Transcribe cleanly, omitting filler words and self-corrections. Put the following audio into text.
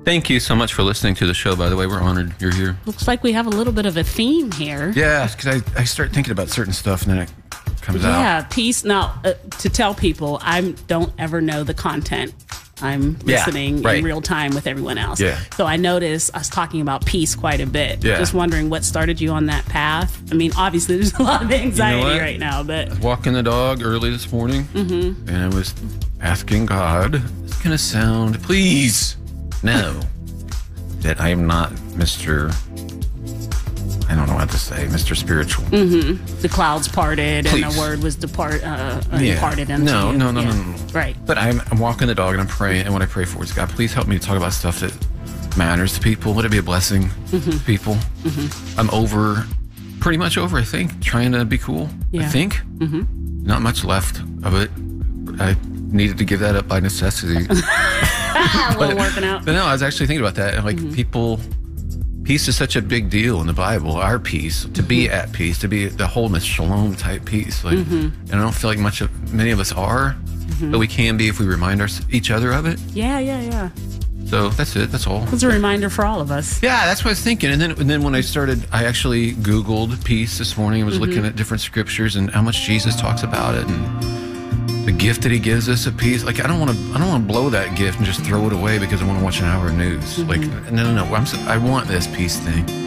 Thank you so much for listening to the show, by the way. We're honored you're here. Looks like we have a little bit of a theme here. Yeah, because I start thinking about certain stuff and then it comes out. Yeah, peace. Now, to tell people, I don't ever know the content. I'm listening in real time with everyone else. Yeah. So I noticed us talking about peace quite a bit. Yeah. Just wondering what started you on that path. I mean, obviously, there's a lot of anxiety right now, but I was walking the dog early this morning, and I was asking God, it's going to sound, please, know that I am not Mr. I don't know what to say, Mr. Spiritual. The clouds parted and the word was imparted into No. you. Right. But I'm walking the dog and I'm praying, and what I pray for is, God, please help me to talk about stuff that matters to people. Let it be a blessing to people. I'm pretty much over, I think, trying to be cool. Yeah. I think. Not much left of it. I needed to give that up by necessity. A little working out. But no, I was actually thinking about that. And like people, peace is such a big deal in the Bible. Our peace, to be at peace, to be the wholeness, shalom type peace. Like, and I don't feel like many of us are, but we can be if we remind each other of it. Yeah. So that's it. That's all. It's a reminder for all of us. Yeah, that's what I was thinking. And then when I actually Googled peace this morning. I was looking at different scriptures and how much Jesus talks about it and the gift that he gives us of peace. Like I don't want to blow that gift and just throw it away because I want to watch an hour of news. Like no. I want this peace thing.